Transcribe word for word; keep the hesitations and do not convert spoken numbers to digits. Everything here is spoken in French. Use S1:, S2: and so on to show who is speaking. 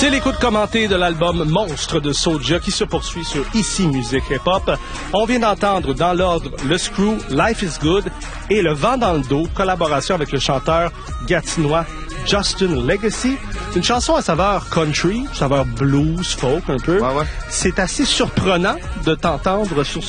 S1: C'est l'écoute commentée de l'album Monstre de Soulja qui se poursuit sur Ici Musique Hip Hop. On vient d'entendre dans l'ordre Le Screw, Life is Good et Le Vent dans le dos, collaboration avec le chanteur gatinois Justin Legacy. Une chanson à saveur country, saveur blues, folk un peu.
S2: Ouais, ouais.
S1: C'est assez surprenant de t'entendre sur ce